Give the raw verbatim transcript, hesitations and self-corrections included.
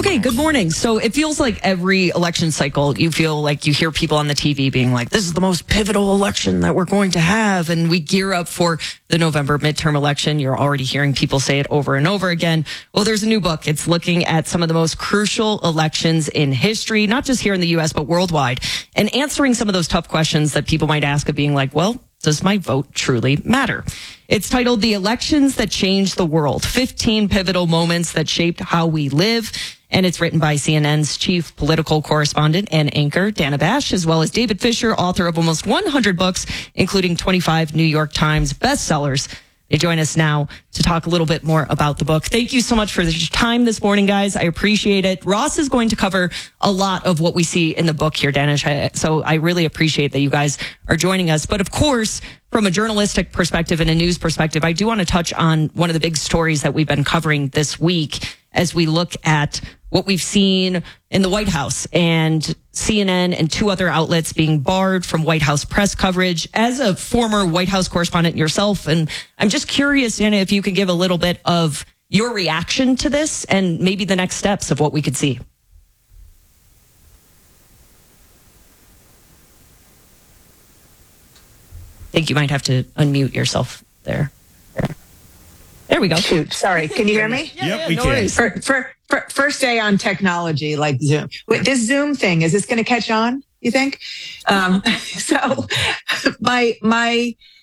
Hey, good morning. So it feels like every election cycle, you feel like you hear people on the T V being like, this is the most pivotal election that we're going to have. And we gear up for the November midterm election. You're already hearing people say it over and over again. Well, there's a new book. It's looking at some of the most crucial elections in history, not just here in the U S, but worldwide, and answering some of those tough questions that people might ask of being like, well, does my vote truly matter? It's titled The Elections That Changed the World, fifteen Pivotal Moments That Shaped How We Live. And it's written by C N N's chief political correspondent and anchor, Dana Bash, as well as David Fisher, author of almost one hundred books, including twenty-five New York Times bestsellers. They join us now to talk a little bit more about the book. Thank you so much for your time this morning, guys. I appreciate it. Ross is going to cover a lot of what we see in the book here, Danish. So I really appreciate that you guys are joining us. But of course, from a journalistic perspective and a news perspective, I do want to touch on one of the big stories that we've been covering this week as we look at what we've seen in the White House and C N N and two other outlets being barred from White House press coverage. As a former White House correspondent yourself, and I'm just curious, Anna, if you could give a little bit of your reaction to this and maybe the next steps of what we could see. I think you might have to unmute yourself there. There we go. Shoot, sorry. Can you hear me? Yeah, yep, yeah, we no can. For, for, for first day on technology like Zoom. Wait, this Zoom thing, is this going to catch on, you think? Um, so my my